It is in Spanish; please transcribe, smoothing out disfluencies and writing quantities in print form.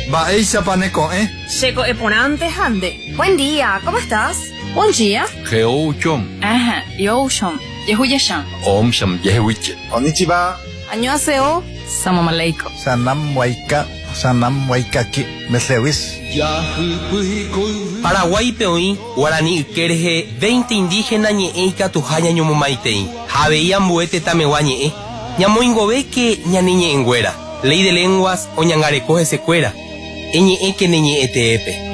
Baeisa paneco, Checo eponante hande. Buen día, ¿cómo estás? Buen día. Geouchom. Ajá, yoshom. Yehuyashan. Omsham yehuiche. Konnichiwa. Annyeonghaseyo. Salam aleikum. Sanam waikaki. Meslewis. Paraguay peoí, Guarani Kerje, 20 indígenas ñeeika tujaña ñomomaitei. Javeía mbuete tameguañe. Ñamoingove que ñaniñe enguera. Ley de lenguas o ñangarecoge secuera. Eñe que neñe eteepe.